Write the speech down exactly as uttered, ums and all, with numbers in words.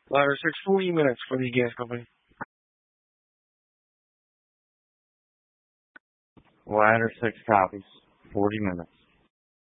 Ladder six, forty minutes for the gas company. Ladder six copies. forty minutes.